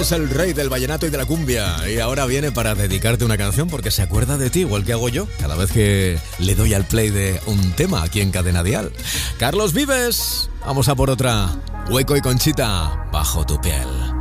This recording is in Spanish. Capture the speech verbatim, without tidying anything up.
es el rey del vallenato y de la cumbia y ahora viene para dedicarte una canción porque se acuerda de ti, igual que hago yo cada vez que le doy al play de un tema aquí en Cadena Dial. Carlos Vives, vamos a por otra. Hueco y Conchita, bajo tu piel.